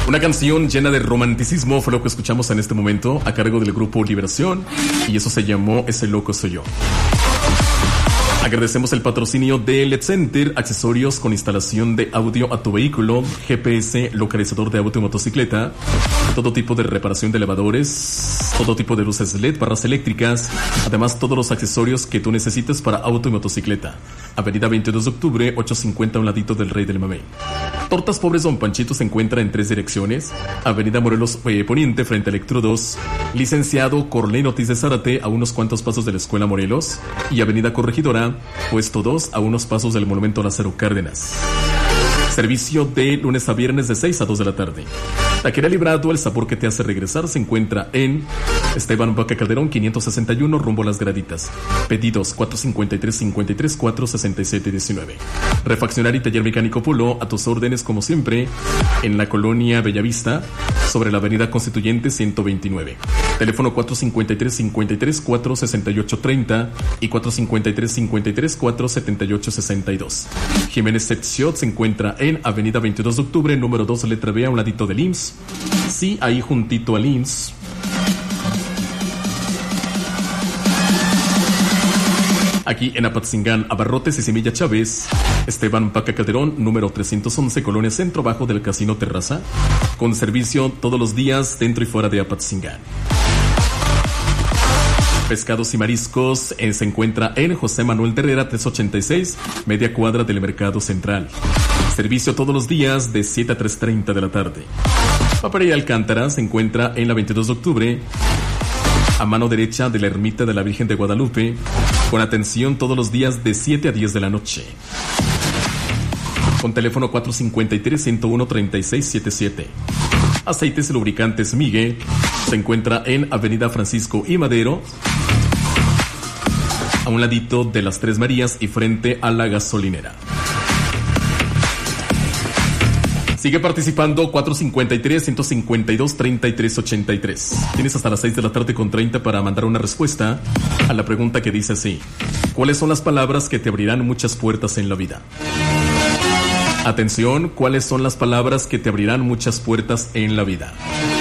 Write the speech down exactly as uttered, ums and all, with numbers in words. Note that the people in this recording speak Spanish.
Una canción llena de romanticismo fue lo que escuchamos en este momento a cargo del grupo Liberación, y eso se llamó Ese loco soy yo. Agradecemos el patrocinio de L E D Center, accesorios con instalación de audio a tu vehículo, G P S, localizador de auto y motocicleta, todo tipo de reparación de elevadores, todo tipo de luces L E D, barras eléctricas, además todos los accesorios que tú necesites para auto y motocicleta. Avenida veintidós de octubre, ochocientos cincuenta, a un ladito del Rey del Mamey. Tortas Pobres Don Panchito se encuentra en tres direcciones: Avenida Morelos eh, Poniente frente a Electro dos, Licenciado Corlén Ortiz de Zárate a unos cuantos pasos de la Escuela Morelos, y Avenida Corregidora, puesto dos, a unos pasos del Monumento Lázaro Cárdenas. Servicio de lunes a viernes de seis a dos de la tarde. Taquería Librado, el sabor que te hace regresar, se encuentra en Esteban Vaca Calderón quinientos sesenta y uno, rumbo a Las Graditas. Pedidos cuatro cincuenta y tres, cincuenta y tres, cuatro sesenta y siete, diecinueve. Refaccionario y taller mecánico Polo, a tus órdenes como siempre, en la colonia Bellavista, sobre la avenida Constituyente ciento veintinueve. Teléfono cuatro cincuenta y tres, cincuenta y tres, cuatro sesenta y ocho, treinta y cuatro cincuenta y tres, cincuenta y tres, cuatro setenta y ocho, sesenta y dos. Jiménez Pet Shop se encuentra en Avenida veintidós de octubre, número dos, letra B, a un ladito del I M S S. Sí, ahí juntito al I M S S. Aquí en Apatzingán, Abarrotes y Semilla Chávez, Esteban Paca Calderón, número trescientos once, Colonia Centro, bajo del Casino Terraza, con servicio todos los días dentro y fuera de Apatzingán. Pescados y Mariscos eh, se encuentra en José Manuel de Herrera trescientos ochenta y seis, media cuadra del Mercado Central. Servicio todos los días de siete a tres treinta de la tarde. Paparería Alcántara se encuentra en la veintidós de octubre, a mano derecha de la Ermita de la Virgen de Guadalupe, con atención todos los días de siete a diez de la noche. Con teléfono cuatro cincuenta y tres, ciento uno, treinta y seis setenta y siete. Aceites y Lubricantes Miguel se encuentra en Avenida Francisco y Madero, a un ladito de las Tres Marías y frente a la gasolinera. Sigue participando cuatro cincuenta y tres, ciento cincuenta y dos, treinta y tres ochenta y tres. Tienes hasta las seis de la tarde con treinta para mandar una respuesta a la pregunta que dice así: ¿cuáles son las palabras que te abrirán muchas puertas en la vida? Atención, ¿cuáles son las palabras que te abrirán muchas puertas en la vida?